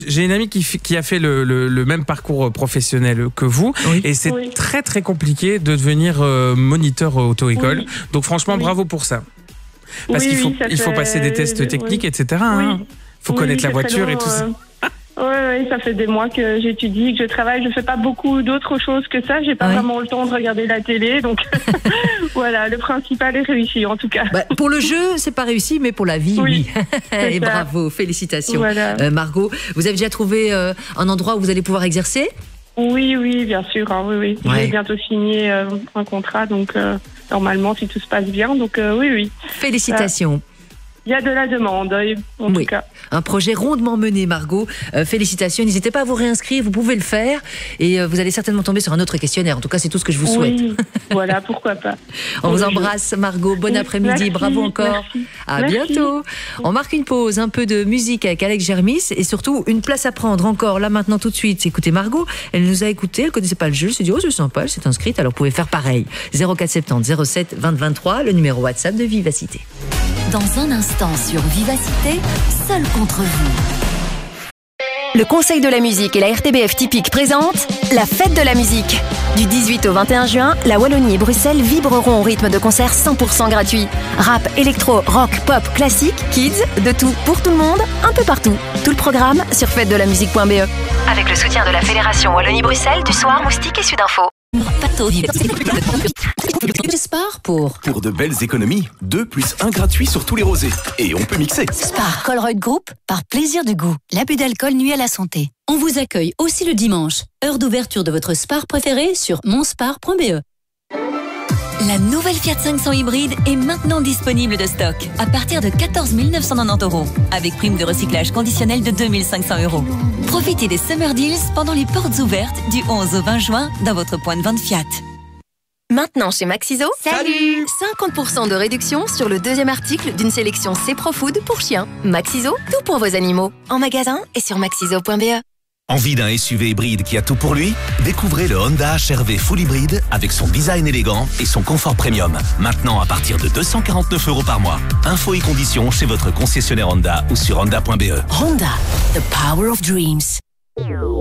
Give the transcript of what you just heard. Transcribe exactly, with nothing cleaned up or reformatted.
J'ai une amie qui, qui a fait le, le, le même parcours professionnel que vous, oui. et c'est oui. très très compliqué de devenir euh, moniteur auto-école. Oui. Donc franchement, oui. bravo pour ça. Parce oui, qu'il faut, oui, il faut passer des tests techniques, oui. et cetera. Il hein. faut oui, connaître oui, la voiture long, et tout ça. Euh... Oui, ouais, ça fait des mois que j'étudie, que je travaille. Je ne fais pas beaucoup d'autres choses que ça. Je n'ai pas ouais. vraiment le temps de regarder la télé. Donc voilà, le principal est réussi en tout cas. Bah, pour le jeu, ce n'est pas réussi, mais pour la vie, oui. oui. Et ça. Bravo, félicitations. Voilà. Euh, Margot, vous avez déjà trouvé euh, un endroit où vous allez pouvoir exercer ? Oui, oui, bien sûr. Hein, oui, oui. Ouais. Je vais bientôt signer euh, un contrat, donc euh, normalement, si tout se passe bien. Donc euh, oui, oui. Félicitations. Euh, Il y a de la demande, en oui. tout cas. Un projet rondement mené, Margot. Euh, félicitations. N'hésitez pas à vous réinscrire, vous pouvez le faire. Et euh, vous allez certainement tomber sur un autre questionnaire. En tout cas, c'est tout ce que je vous souhaite. Oui, voilà, pourquoi pas. On vous embrasse, Margot. Bon oui, après-midi. Merci, bravo encore. Merci. À merci. bientôt. On marque une pause, un peu de musique avec Alex Germis et surtout une place à prendre encore là maintenant tout de suite. Écoutez Margot, elle nous a écouté, elle connaissait pas le jeu. Elle s'est dit, oh, c'est sympa, elle s'est inscrite, alors vous pouvez faire pareil. zéro quatre soixante-dix zéro sept vingt vingt-trois, le numéro WhatsApp de Vivacité. Dans un instant sur Vivacité, seul contre vous. Le Conseil de la musique et la R T B F Typique présentent la fête de la musique. Du dix-huit au vingt et un juin, la Wallonie et Bruxelles vibreront au rythme de concerts cent pour cent gratuits. Rap, électro, rock, pop, classique, kids, de tout pour tout le monde, un peu partout. Tout le programme sur fête de la musique point b e. Avec le soutien de la Fédération Wallonie-Bruxelles, du Soir, Moustique et Sudinfo. Spar pour Pour de belles économies, deux plus un gratuit sur tous les rosés. Et on peut mixer. Spar Colruyt Group, par plaisir du goût. L'abus d'alcool nuit à la santé. On vous accueille aussi le dimanche. Heure d'ouverture de votre Spar préféré sur monspar point b e. La nouvelle Fiat cinq cents hybride est maintenant disponible de stock à partir de quatorze mille neuf cent quatre-vingt-dix euros avec prime de recyclage conditionnelle de deux mille cinq cents euros. Profitez des Summer Deals pendant les portes ouvertes du onze au vingt juin dans votre point de vente Fiat. Maintenant chez Maxiso, salut cinquante pour cent de réduction sur le deuxième article d'une sélection C-Pro-Food pour chiens. Maxiso, tout pour vos animaux. En magasin et sur maxiso point b e. Envie d'un S U V hybride qui a tout pour lui ? Découvrez le Honda H R V Full Hybride avec son design élégant et son confort premium. Maintenant à partir de deux cent quarante-neuf euros par mois. Infos et conditions chez votre concessionnaire Honda ou sur honda point b e. Honda, the power of dreams.